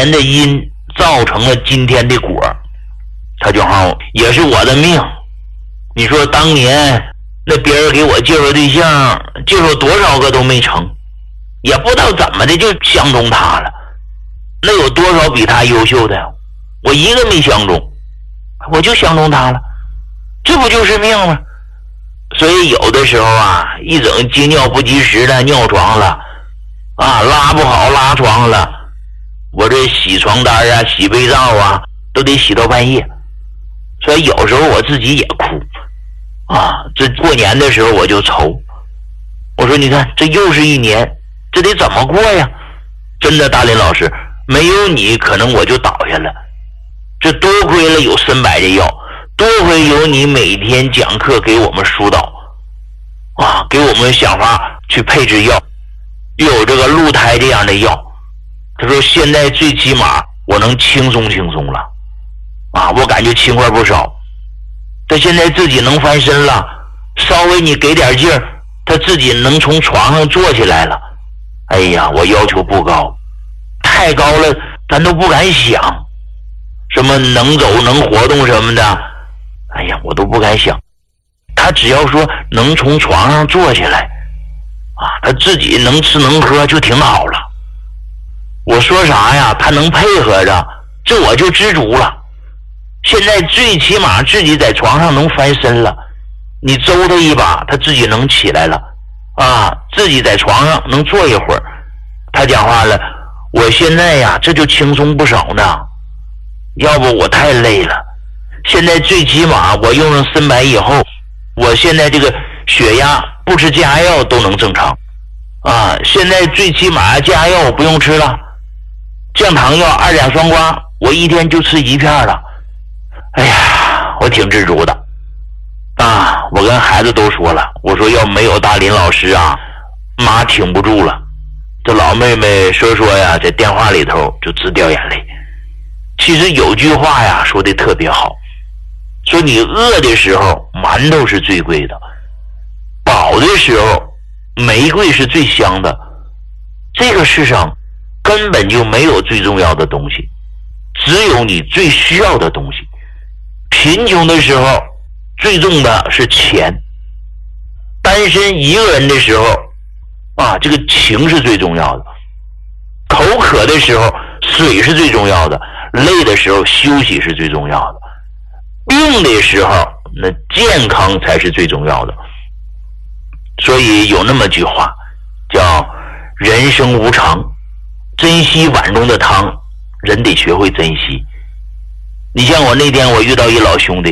年的因造成了今天的果，他就好也是我的命。你说当年那别人给我介绍对象，介绍多少个都没成，也不知道怎么的就相中他了。那有多少比他优秀的，我一个没相中，我就相中他了，这不就是命吗？所以有的时候啊，一整接尿不及时的尿床了啊，拉不好拉床了，我这洗床单啊洗被罩啊都得洗到半夜。所以有时候我自己也哭啊，这过年的时候我就愁，我说你看这又是一年，这得怎么过呀？真的大林老师，没有你可能我就倒下了，这多亏了有参白的药，多亏有你每天讲课给我们疏导啊，给我们想法去配置药，又有这个鹿胎这样的药。他说现在最起码我能轻松了啊，我感觉轻快不少。他现在自己能翻身了，稍微你给点劲儿，他自己能从床上坐起来了。哎呀，我要求不高，太高了咱都不敢想，什么能走能活动什么的，哎呀我都不敢想。他只要说能从床上坐起来啊，他自己能吃能喝就挺好了。我说啥呀，他能配合着，这我就知足了。现在最起码自己在床上能翻身了，你揍他一把他自己能起来了啊，自己在床上能坐一会儿。他讲话了，我现在呀这就轻松不少呢，要不我太累了。现在最起码我用上参白以后，我现在这个血压不吃降压药都能正常啊，现在最起码降压药我不用吃了，降糖药2两双胍我一天就吃1片了。哎呀，我挺知足的啊！我跟孩子都说了，我说要没有大林老师啊，妈挺不住了。这老妹妹说呀，在电话里头就直掉眼泪。其实有句话呀说的特别好，说你饿的时候馒头是最贵的，饱的时候玫瑰是最香的。这个世上根本就没有最重要的东西，只有你最需要的东西。贫穷的时候最重的是钱，单身一个人的时候啊，这个情是最重要的，口渴的时候水是最重要的，累的时候休息是最重要的，病的时候那健康才是最重要的。所以有那么句话叫人生无常，珍惜碗中的汤，人得学会珍惜。你像我那天我遇到一老兄弟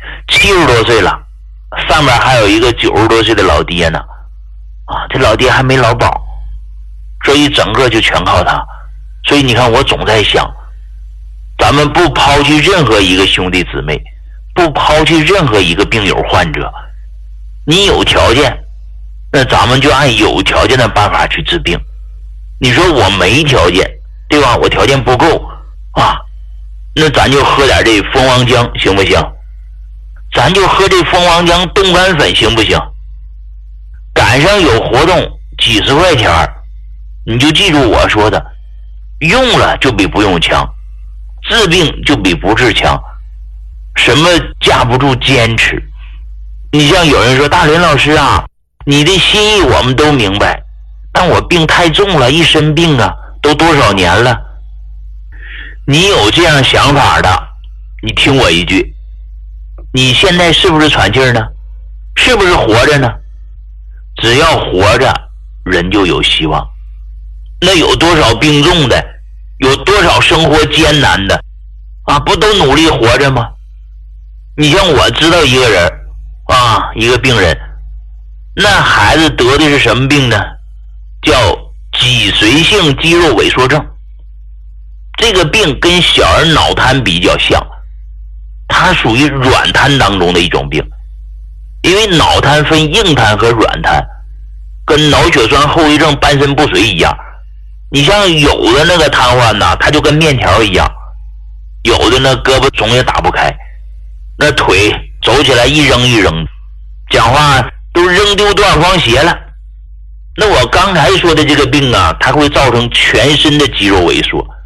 ，70多岁了，上面还有一个90多岁的老爹呢啊，这老爹还没劳保，所以整个就全靠他。所以你看我总在想，咱们不抛弃任何一个兄弟姊妹，不抛弃任何一个病友患者，你有条件那咱们就按有条件的办法去治病。你说我没条件对吧，我条件不够啊，那咱就喝点这蜂王浆行不行？咱就喝这蜂王浆冻干粉行不行？赶上有活动几十块钱，你就记住我说的，用了就比不用强，治病就比不治强。什么架不住坚持？你像有人说大林老师啊，你的心意我们都明白，但我病太重了，一身病啊，都多少年了。你有这样想法的，你听我一句，你现在是不是喘气儿呢？是不是活着呢？只要活着，人就有希望。那有多少病重的，有多少生活艰难的啊，不都努力活着吗？你像我知道一个人啊，一个病人，那孩子得的是什么病呢？叫脊髓性肌肉萎缩症。这个病跟小儿脑瘫比较像，它属于软瘫当中的一种病。因为脑瘫分硬瘫和软瘫，跟脑血栓后遗症半身不遂一样。你像有的那个瘫痪呢，它就跟面条一样，有的那胳膊总也打不开，那腿走起来一扔一扔，讲话都扔丢多少双鞋了。那我刚才说的这个病啊，它会造成全身的肌肉萎缩，